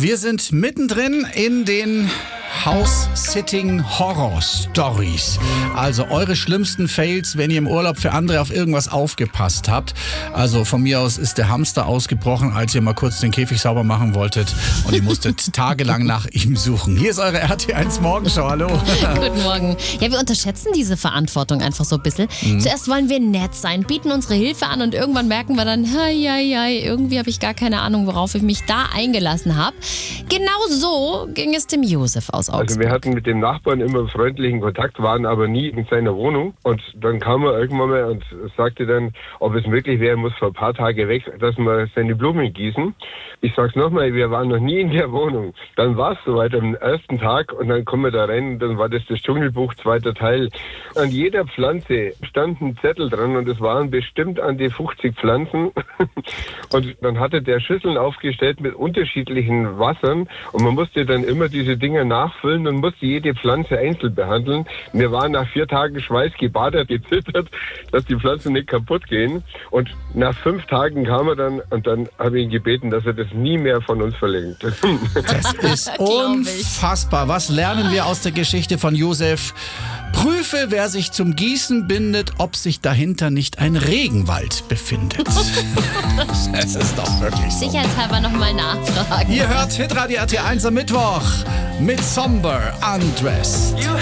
Wir sind mittendrin in den House-Sitting-Horror-Stories. Also eure schlimmsten Fails, wenn ihr im Urlaub für andere auf irgendwas aufgepasst habt. Also von mir aus ist der Hamster ausgebrochen, als ihr mal kurz den Käfig sauber machen wolltet und ihr musstet tagelang nach ihm suchen. Hier ist eure RT1 Morgenshow. Hallo. Guten Morgen. Ja, wir unterschätzen diese Verantwortung einfach so ein bisschen. Zuerst wollen wir nett sein, bieten unsere Hilfe an und irgendwann merken wir dann, irgendwie habe ich gar keine Ahnung, worauf ich mich da eingelassen habe. Genau so ging es dem Josef aus Augsburg. Also wir hatten mit dem Nachbarn immer freundlichen Kontakt, waren aber nie in seiner Wohnung. Und dann kam er irgendwann mal und sagte dann, ob es möglich wäre, muss vor ein paar Tagen weg, dass wir seine Blumen gießen. Ich sag's nochmal, wir waren noch nie in der Wohnung. Dann war es soweit am ersten Tag und dann kommen wir da rein, dann war das Dschungelbuch, 2. Teil. An jeder Pflanze stand ein Zettel dran und es waren bestimmt an die 50 Pflanzen. Und dann hatte der Schüsseln aufgestellt mit unterschiedlichen Wassern und man musste dann immer diese Dinger nachfüllen und musste jede Pflanze einzeln behandeln. Wir waren nach 4 Tagen schweißgebadet, gezittert, dass die Pflanzen nicht kaputt gehen. Und nach 5 Tagen kam er dann und dann habe ich ihn gebeten, dass er das nie mehr von uns verlängert. Das ist unfassbar. Was lernen wir aus der Geschichte von Josef? Prüfe, wer sich zum Gießen bindet, ob sich dahinter nicht ein Regenwald befindet. Es ist doch wirklich so. Sicherheitshalber nochmal nachfragen. Ihr hört Hitradio RT1 am Mittwoch mit Somber Undressed.